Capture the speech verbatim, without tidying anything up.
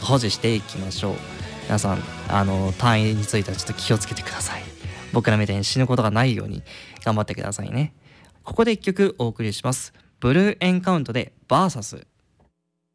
保持していきましょう。皆さんあの単位についてはちょっと気をつけてください。僕らみたいに死ぬことがないように頑張ってくださいね。ここで一曲お送りします。ブルーエンカウントでバーサス。